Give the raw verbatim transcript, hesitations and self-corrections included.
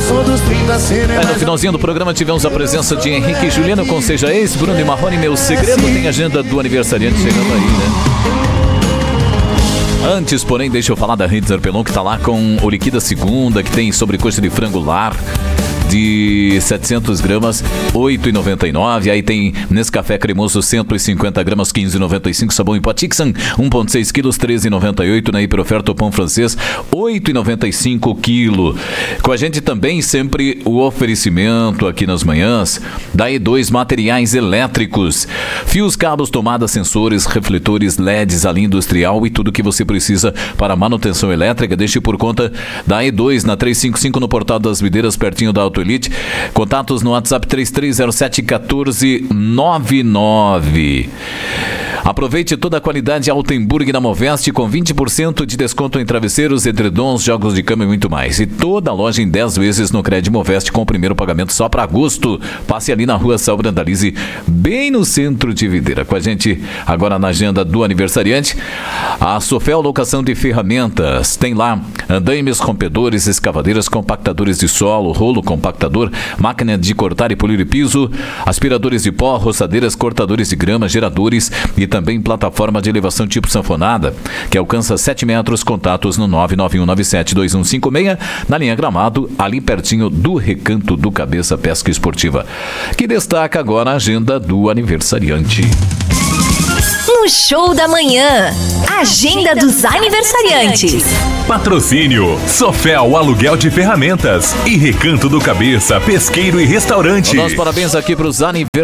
Passou dos trinta, É, no finalzinho do programa tivemos a presença de Henrique e Juliano com Seja Ex, Bruno e Marrone, Meu Segredo. Tem agenda do aniversariante chegando aí, né? Antes, porém, deixa eu falar da Rede Zarpelon, que tá lá com o Liquida Segunda, que tem sobrecoxa de frango lar de setecentos gramas, oito reais e noventa e nove centavos. Aí tem Nescafé cremoso cento e cinquenta gramas, quinze reais e noventa e cinco centavos. Sabão em pó Tixan, um vírgula seis quilos, treze reais e noventa e oito centavos. Na Hiperoferta o pão francês, oito reais e noventa e cinco centavos quilo. Com a gente também sempre o oferecimento aqui nas manhãs da E dois Materiais Elétricos. Fios, cabos, tomadas, sensores, refletores, L E Ds, a linha industrial e tudo que você precisa para manutenção elétrica. Deixe por conta da E dois na trezentos e cinquenta e cinco no Portal das Videiras, pertinho da Auto Elite. Contatos no WhatsApp três três zero sete um quatro nove nove. Aproveite toda a qualidade Altenburg na Moveste com vinte por cento de desconto em travesseiros, edredons, jogos de cama e muito mais. E toda a loja em dez vezes no Crédito Moveste com o primeiro pagamento só para agosto. Passe ali na rua São Brandalize, bem no centro de Videira. Com a gente agora na agenda do aniversariante, a Sofel Locação de Ferramentas. Tem lá andaimes, rompedores, escavadeiras, compactadores de solo, rolo compactador, máquina de cortar e polir piso, aspiradores de pó, roçadeiras, cortadores de grama, geradores e também plataforma de elevação tipo sanfonada, que alcança sete metros. Contatos no nove nove um nove sete dois um cinco seis, na linha Gramado, ali pertinho do Recanto do Cabeça Pesca Esportiva, que destaca agora a agenda do aniversariante. No Show da Manhã, agenda dos aniversariantes. Patrocínio Sofel Aluguel de Ferramentas e Recanto do Cabeça Pesqueiro e Restaurante. Nossos parabéns aqui para os aniversariantes.